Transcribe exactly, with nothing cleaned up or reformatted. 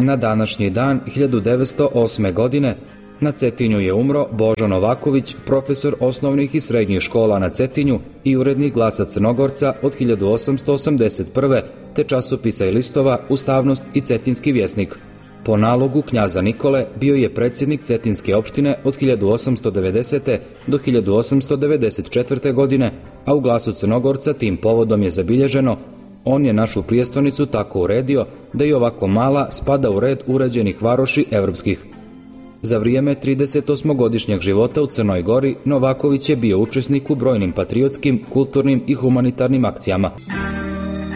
Na današnji dan hiljadu devetsto osme. godine na Cetinju je umro Božo Novaković, profesor osnovnih i srednjih škola na Cetinju i urednik Glasa Crnogorca od hiljadu osamsto osamdeset prve. te časopisa i listova Ustavnost i Cetinski vjesnik. Po nalogu knjaza Nikole bio je predsjednik Cetinske opštine od hiljadu osamsto devedesete. do hiljadu osamsto devedeset četvrte. godine, a u Glasu Crnogorca tim povodom je zabilježeno: on je našu prijestolnicu tako uredio da i ovako mala spada u red uređenih varoši evropskih. Za vrijeme tridesetosmogodišnjeg života u Crnoj Gori Novaković je bio učesnik u brojnim patriotskim, kulturnim i humanitarnim akcijama.